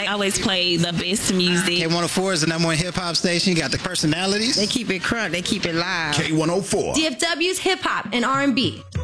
always play the best music. K104 is the #1 hip hop station. You got the personalities. They keep it crunk. They keep it live. K104. DFW's hip hop and R&B.